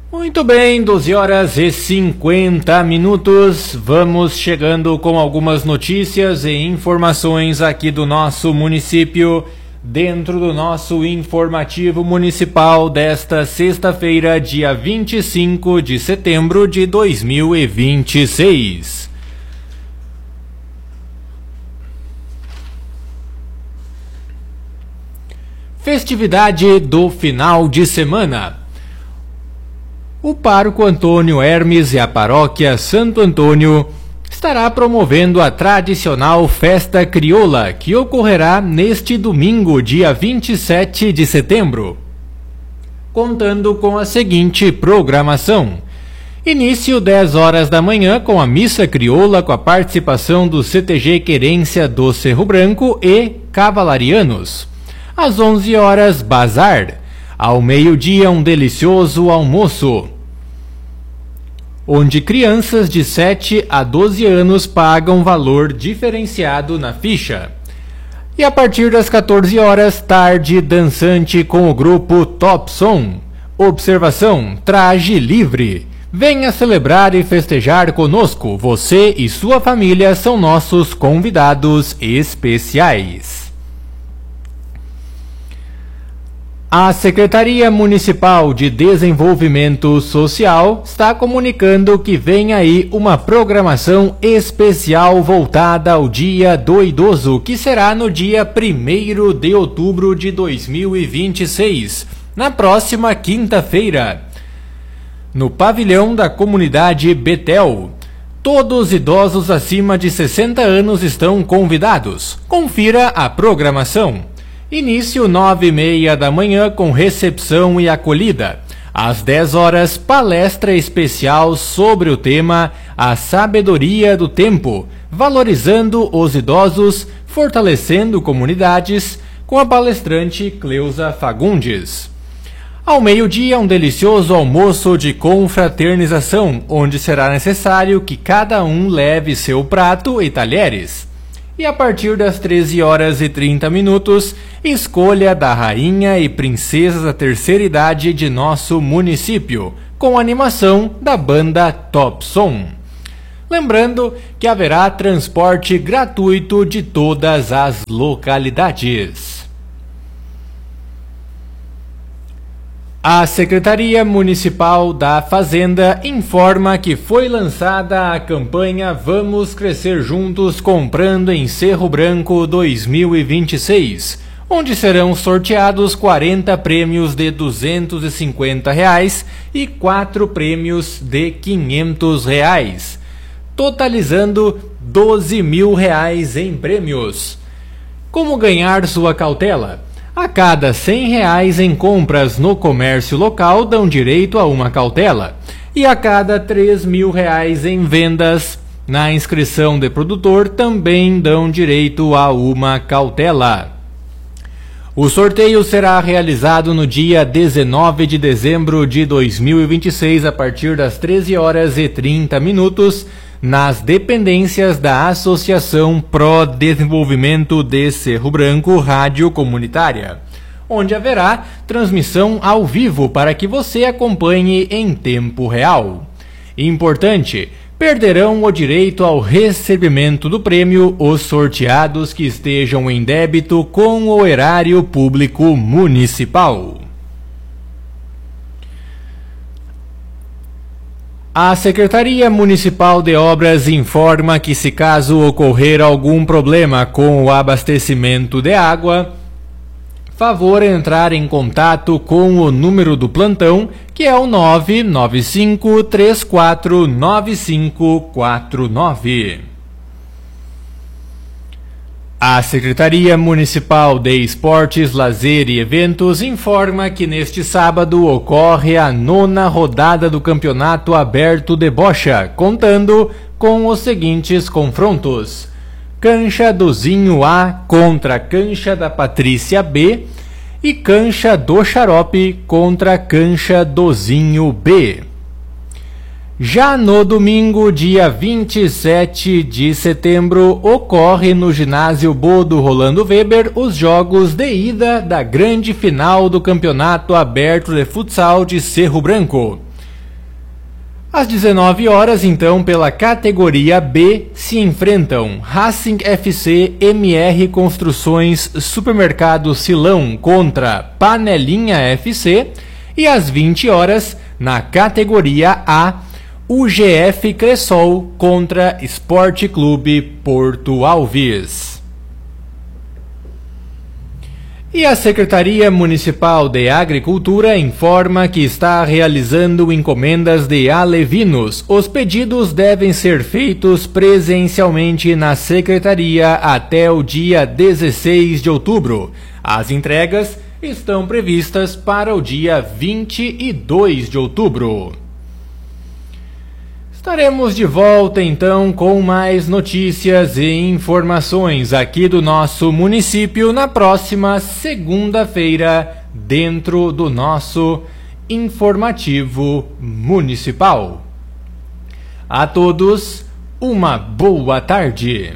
Muito bem, 12 horas e 50 minutos. Vamos chegando com algumas notícias e informações aqui do nosso município, dentro do nosso informativo municipal desta sexta-feira, dia 25 de setembro de 2026. Festividade do final de semana. O Pároco Antônio Hermes e a Paróquia Santo Antônio estará promovendo a tradicional Festa Crioula, que ocorrerá neste domingo, dia 27 de setembro, contando com a seguinte programação. Início 10 horas da manhã com a Missa Crioula, com a participação do CTG Querência do Cerro Branco e Cavalarianos. Às 11 horas, bazar. Ao meio-dia, um delicioso almoço, onde crianças de 7 a 12 anos pagam valor diferenciado na ficha. E a partir das 14 horas, tarde dançante com o grupo Top Som. Observação: traje livre. Venha celebrar e festejar conosco. Você e sua família são nossos convidados especiais. A Secretaria Municipal de Desenvolvimento Social está comunicando que vem aí uma programação especial voltada ao Dia do Idoso, que será no dia 1º de outubro de 2026, na próxima quinta-feira, no pavilhão da comunidade Betel. Todos idosos acima de 60 anos estão convidados. Confira a programação. Início 9h30 da manhã com recepção e acolhida. Às 10 horas, palestra especial sobre o tema A Sabedoria do Tempo, valorizando os idosos, fortalecendo comunidades, com a palestrante Cleusa Fagundes. Ao meio-dia, um delicioso almoço de confraternização, onde será necessário que cada um leve seu prato e talheres. E a partir das 13 horas e 30 minutos, escolha da rainha e princesas da terceira idade de nosso município, com animação da banda Top Som. Lembrando que haverá transporte gratuito de todas as localidades. A Secretaria Municipal da Fazenda informa que foi lançada a campanha Vamos Crescer Juntos Comprando em Cerro Branco 2026, onde serão sorteados 40 prêmios de R$ 250 e 4 prêmios de R$ 500, totalizando R$ 12 mil em prêmios. Como ganhar sua cautela? A cada R$ 100 em compras no comércio local dão direito a uma cautela, e a cada R$ 3 mil em vendas na inscrição de produtor também dão direito a uma cautela. O sorteio será realizado no dia 19 de dezembro de 2026, a partir das 13 horas e 30 minutos, nas dependências da Associação Pro Desenvolvimento de Cerro Branco Rádio Comunitária, onde haverá transmissão ao vivo para que você acompanhe em tempo real. Importante: perderão o direito ao recebimento do prêmio os sorteados que estejam em débito com o erário público municipal. A Secretaria Municipal de Obras informa que, se caso ocorrer algum problema com o abastecimento de água, favor entrar em contato com o número do plantão, que é o 995349549. A Secretaria Municipal de Esportes, Lazer e Eventos informa que neste sábado ocorre a 9ª rodada do Campeonato Aberto de Bocha, contando com os seguintes confrontos: Cancha do Zinho A contra Cancha da Patrícia B e Cancha do Xarope contra Cancha do Zinho B. Já no domingo, dia 27 de setembro, ocorre no ginásio Bodo Rolando Weber os jogos de ida da grande final do Campeonato Aberto de Futsal de Cerro Branco. Às 19 horas, então, pela categoria B, se enfrentam Racing FC, MR Construções, Supermercado Silão contra Panelinha FC. E às 20 horas, na categoria A, UGF Cressol contra Esporte Clube Porto Alves. E a Secretaria Municipal de Agricultura informa que está realizando encomendas de alevinos. Os pedidos devem ser feitos presencialmente na Secretaria até o dia 16 de outubro. As entregas estão previstas para o dia 22 de outubro. Estaremos de volta então com mais notícias e informações aqui do nosso município na próxima segunda-feira, dentro do nosso informativo municipal. A todos, uma boa tarde.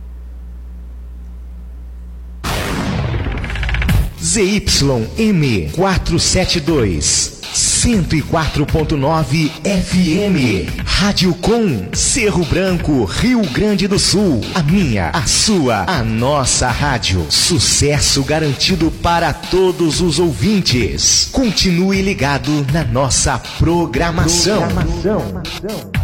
ZYM 472, 104.9 FM, Rádio Com, Cerro Branco, Rio Grande do Sul. A minha, a sua, a nossa rádio. Sucesso garantido para todos os ouvintes. Continue ligado na nossa programação.